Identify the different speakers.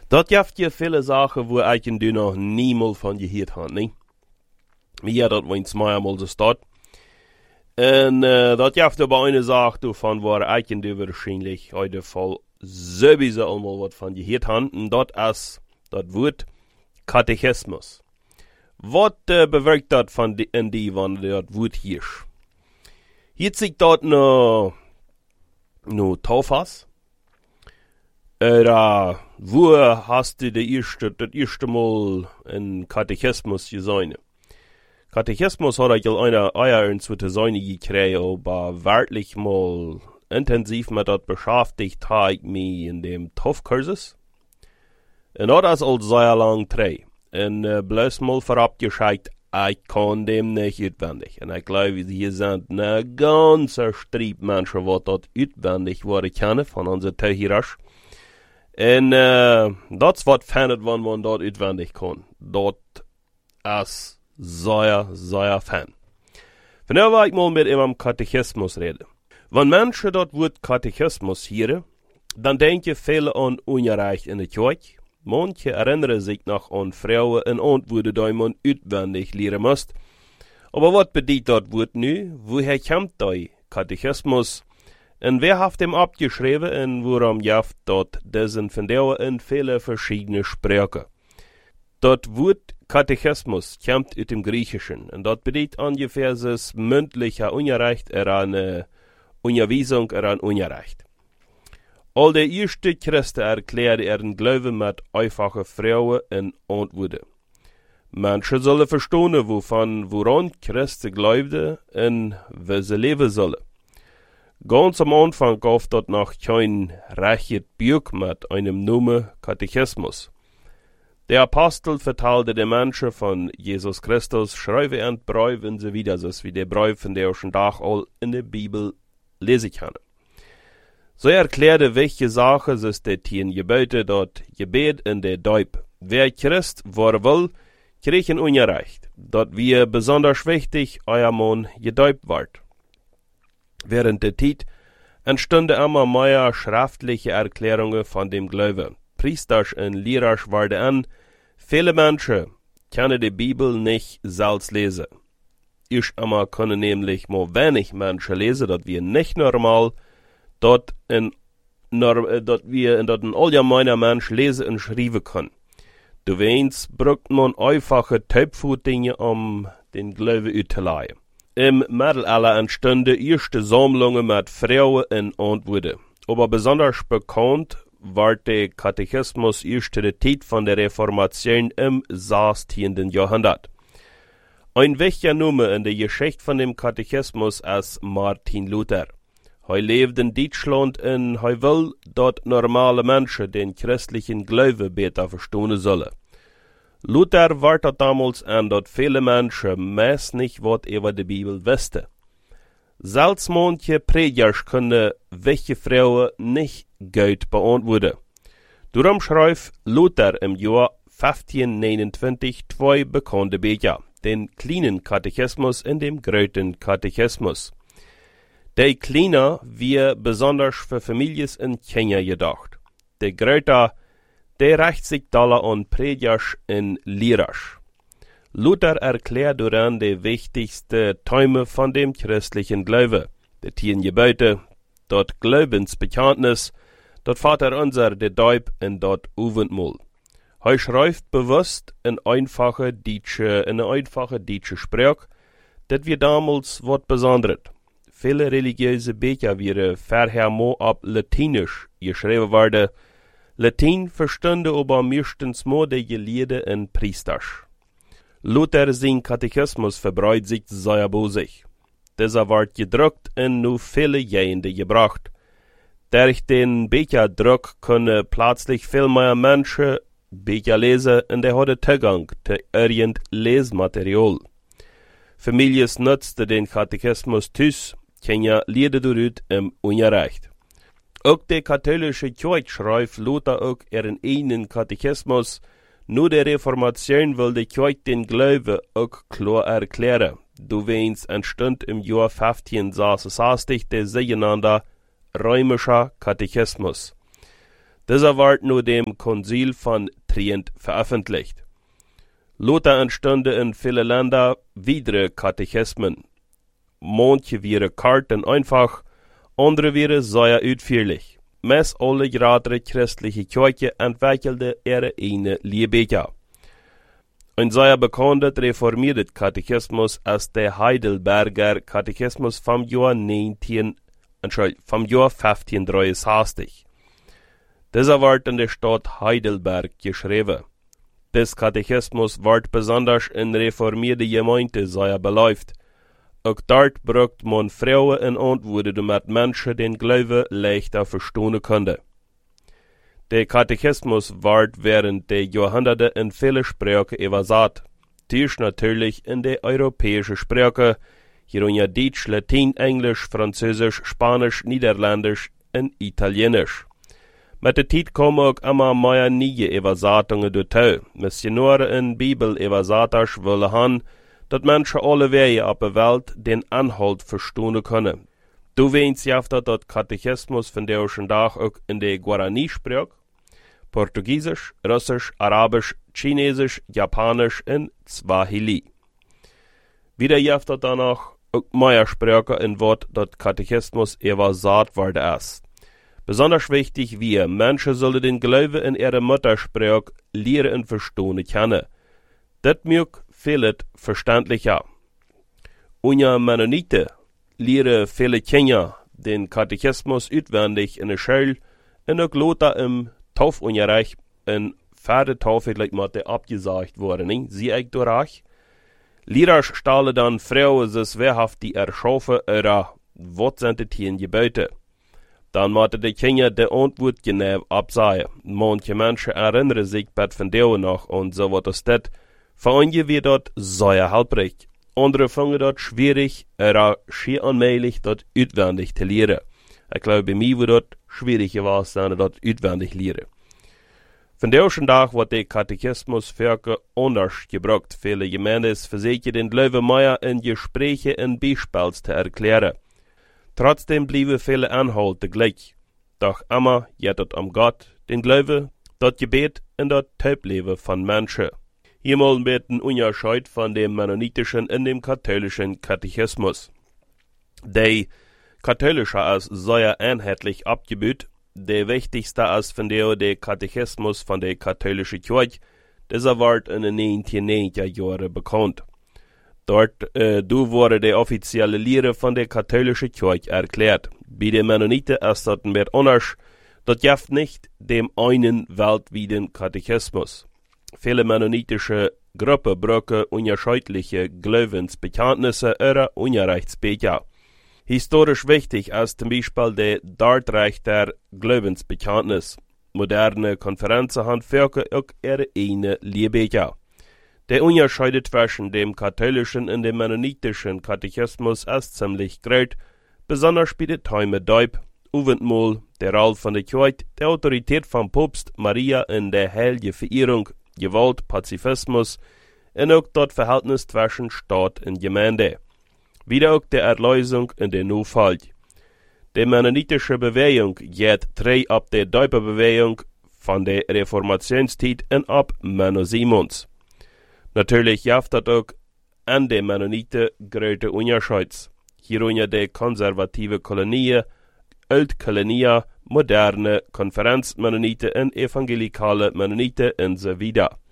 Speaker 1: Dat jaft je viele Sachen, wo ich du noch niemals von gehört habe, ne? Ja, dat wens mij allemaal zo staat. En dat jaft aber eine Sache, von waar ich du wahrscheinlich heute voll sowieso allemaal wat van gehört haben. Und dat is dat Wort Katechismus. Wat bewirkt dat van in die, wann dat Wort hier? Hier zieht dat no Taufas. Wo hast du das erste Mal in Katechismus gesehen? Katechismus hat ich eine Eier in 2000 gekriegt, aber wirklich mal intensiv mit das beschäftigt habe ich mich in dem TOEFL-Kurses. Und das ist all sehr lang drei. Und bloß mal vorab gescheit, ich kann dem nicht auswendig. Und ich glaube, hier sind eine ganze Strieb Menschen, die das auswendig worden kennen von unseren Tehirasch. Und das wat fannet, wann man dort auswendig kann. Dort ist sehr fan. Von daher will ich mal mit ihm am Katechismus reden. Wenn Menschen dort Wort Katechismus hören, dann denken viele an Unrecht in der Kirche. Manche erinnern sich noch an Frauen in Antworten, die man auswendig lernen muss. Aber was bedeutet das Wort nu? Woher kommt der Katechismus? Und wer hat ihm abgeschrieben und warum jaft dort diesen von der in viele verschiedene Sprachen? Das Wort Katechismus kommt aus dem Griechischen und das bedeutet ungefähr das mündliche Unrecht, eine Unterweisung, ein Unrecht. All die erste Christen erklärten ihren Glauben mit einfachen Frauen und Antworten. Manche sollen verstehen, woran Christen glaubten und wie sie leben sollen. Ganz am Anfang gab dort noch kein rechtes Buch mit einem Namen Katechismus. Der Apostel verteilte den Menschen von Jesus Christus, schreibe und Brief und so weiter, so wie der Brief, von der schon Tag all in der Bibel lesen kann. So erklärte, welche Sachen es der 10 Gebote dort Gebet in der Deub. Wer Christ war will, kriegt ein Unrecht. Dort wir besonders wichtig, euer Mann gedäubt ward. Während der Zeit entstanden immer mehr schriftliche Erklärungen von dem Glauben. Priesters und Lehrer waren an, viele Menschen können die Bibel nicht selbst lesen. Ich immer können nämlich nur wenig Menschen lesen, dass wir nicht normal dort ein allgemeiner Mensch lesen und schreiben können. Du weißt, braucht man einfache Taubfußdinge, um den Glauben auszuleihen. Im Mittelalter entstanden erste Sammlungen mit Frauen und Antworten. Aber besonders bekannt war der Katechismus erst in der Zeit von der Reformation im 16. Jahrhundert. Ein wichtiger Name in der Geschichte von dem Katechismus ist Martin Luther. Er lebt in Deutschland und er will, dass normale Menschen den christlichen Glauben besser verstehen sollen. Luther wartete damals an, dass viele Menschen meist nicht was über die Bibel wussten. Selbst manche Prediger können welche Frauen nicht gut beantworten. Darum schreibt Luther im Jahr 1529 zwei bekannte Bücher, den kleinen Katechismus und den großen Katechismus. Der kleine wird besonders für Familien in Kenia gedacht. Der große, der reicht sich daher an Prediger und Lehrer. Luther erklärt daran die wichtigsten Themen von dem christlichen Glauben, die 10 Gebote, das Glaubensbekenntnis, das Vaterunser, der Deub und das Abendmahl. Er schreibt bewusst in einfache deutsche Sprache, dass wir damals was Besonderes. Viele religiöse Bücher wären vorher nur auf Latinisch geschrieben worden. Latein verstünde aber meistens nur die Gelehrten und Priesters. Luther sein Katechismus verbreitet sich sehr bosig. Dieser wird gedruckt und nur viele Jahrhunderte gebracht. Durch den Bücherdruck können plötzlich viel mehr Menschen Bücher lesen und der hatte Zugang zu ihrem Lesmaterial. Familien nutzten den Katechismus tüß, Kenia lehrte dort im Unrecht. Auch die katholische Kirche schreibt Luther auch ihren eigenen Katechismus. Nur der Reformation will die Kirche den Glauben auch klar erklären. Du weißt, entstand im Jahr 1566 der sogenannte römische Katechismus. Dieser ward nur dem Konzil von Trient veröffentlicht. Luther entstünde in viele Länder widere Katechismen. Manche wären kalt und einfach, andere wären sehr ausführlich. Meist alle gerade christliche Kirche entwickelte ihre eigene Lehrbücher. Ein sehr bekannter reformierter Katechismus ist der Heidelberger Katechismus vom Jahr 1563. Dieser wird in der Stadt Heidelberg geschrieben. Das Katechismus wird besonders in reformierte Gemeinde sehr beläuft. Auch dort braucht man Frauen in Antworten, damit Menschen den Glauben leichter verstehen können. Der Katechismus wird während der Jahrhunderte in viele Sprachen übersetzt. Dies natürlich in die europäische Sprache, hierunter Deutsch, Latein, Englisch, Französisch, Spanisch, Niederländisch und Italienisch. Mit der Zeit kommen auch immer mehr neue Übersetzungen dazu. Missionare und Bibelübersetzer wollen haben, dass Menschen alle Wege auf der Welt den Inhalt verstehen können. Du weißt ja, dass Katechismus von der Tag auch in der Guarani-Sprache, Portugiesisch, Russisch, Arabisch, Chinesisch, Japanisch und Swahili. Wieder jaft danach auch mehr Sprachen in Wort, dass Katechismus übersetzt worden ist. Besonders wichtig wir, Menschen sollen den Glauben in ihrer Muttersprache lernen und verstehen können. Das macht vieles verständlicher. Unter Mennoniten lehren viele Kinder den Katechismus auswendig in der Schule und auch Luther im Taufunterricht in Pferdetaufe gleich mal abgesagt worden. Sie echt durch. Lehrer stellen dann Frauen sich wehrhaft die erschaffen oder was sind die Tieren Gebote. Dann musste die Kinder die Antwort genau absagen. Manche Menschen erinnern sich bei von der noch und so wird es das. Für einige wird dort sehr hilfreich. Andere fangen dort schwierig oder schier unmöglich dort auswendig zu lernen. Ich glaube, bei mir wird dort schwierig gewesen, dort auswendig lernen. Von der Tag wird der Katechismus für anders gebraucht. Viele Gemeinden versuchen den Glauben mehr in Gespräche und Beispielen zu erklären. Trotzdem blieben viele Inhalte gleich. Doch immer geht es um Gott, den Glauben, das Gebet und das Taubleben von Menschen. Hier mal mit einem Unterschied von dem mennonitischen und dem katholischen Katechismus. Der katholische ist sehr einheitlich abgebaut. Der wichtigste ist von der Katechismus von der katholischen Kirche. Dieser wird in den 1990er Jahren bekannt. Dort wurde die offizielle Lehre von der katholischen Kirche erklärt. Bei den Mennoniten ist das ein bisschen anders. Das gibt nicht dem einen weltweiten Katechismus. Viele mennonitische Gruppen brauchen unterschiedliche Glaubensbekenntnisse oder Unterrichtsbücher. Historisch wichtig ist zum Beispiel der Dartrechter Glaubensbekenntnis. Moderne Konferenzen haben für auch ihre eigene Lehrbücher. Der Unterschied zwischen dem katholischen und dem mennonitischen Katechismus ist ziemlich groß, besonders bei den Themen Deub, Uwendmol, der Rolle von der Kirche, der Autorität vom Papst, Maria in der heiligen Verehrung, Gewalt, Pazifismus und auch das Verhältnis zwischen Staat und Gemeinde. Wieder auch der Erlösung und der Neufall. Die mennonitische Bewegung geht drei ab der Deuperbewegung von der Reformationszeit und ab Menno Simons. Natürlich jaft das auch an den Mennoniten große Unterschieds. Hierunter die konservative Kolonie, Altkolonie, moderne Konferenzmennoniten und evangelikale Mennoniten und so weiter.